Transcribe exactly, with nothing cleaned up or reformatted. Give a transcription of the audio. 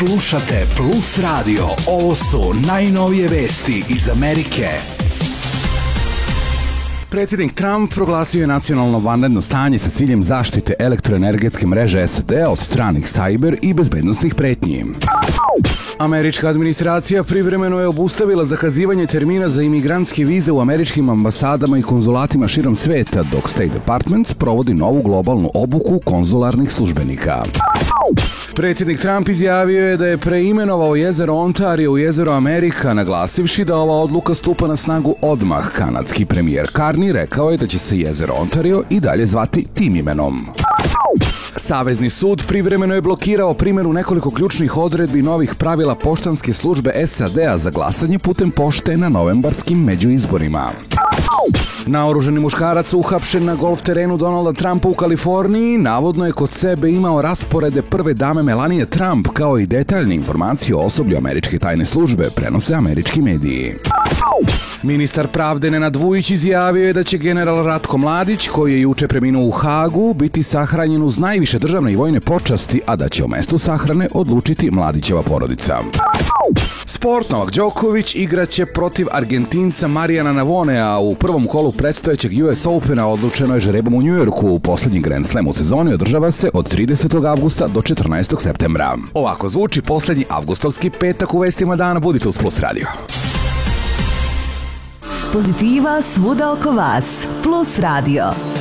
Slušate Plus Radio. Ovo su najnovije vesti iz Amerike. Predsjednik Trump proglasio je nacionalno vanredno stanje sa ciljem zaštite elektroenergetske mreže S A D od stranih sajber i bezbednostnih pretnji. Američka administracija privremeno je obustavila zakazivanje termina za imigrantske vize u američkim ambasadama i konzulatima širom sveta, dok State Department provodi novu globalnu obuku konzularnih službenika. Predsjednik Trump izjavio je da je preimenovao jezero Ontario u jezero Amerika, naglasivši da ova odluka stupa na snagu odmah. Kanadski premijer Carney rekao je da će se jezero Ontario i dalje zvati tim imenom. Savezni sud privremeno je blokirao primjenu nekoliko ključnih odredbi novih pravila poštanske službe S A D-a za glasanje putem pošte na novembarskim međuizborima. Naoružani muškarac uhapšen na golf terenu Donalda Trumpa u Kaliforniji navodno je kod sebe imao rasporede prve dame Melanie Trump, kao i detaljne informacije o osoblju američke tajne službe, prenose američki mediji. Ministar pravde Nenad Vujić izjavio je da će general Ratko Mladić, koji je juče preminuo u Hagu, biti sahranjen uz najviše državne i vojne počasti, a da će o mestu sahrane odlučiti Mladićeva porodica. Sport. Novak Đoković igraće protiv Argentinca Marijana Navonea u prvom kolu predstojećeg U S Opena, odlučeno je žrebom u Njujorku. U posljednji Grand Slam u sezoni održava se od tridesetog avgusta do četrnaestog septembra. Ovako zvuči posljednji avgustovski petak u vestima dana. Budite uz Plus Radio. Pozitiva svuda oko vas. Plus Radio.